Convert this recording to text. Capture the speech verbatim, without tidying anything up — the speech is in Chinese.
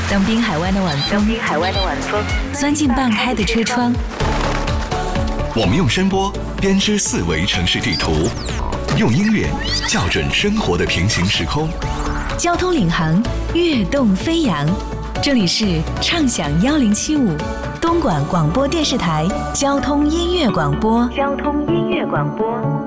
当滨海湾的晚风， 滨海湾的晚风钻进半开的车窗， 我们用声波编织四维城市地图，用音乐校准生活的平行时空。 交通领航，跃动飞扬。这里是畅享幺零七五东莞广播电视台交通音乐广播。 交通音乐广播。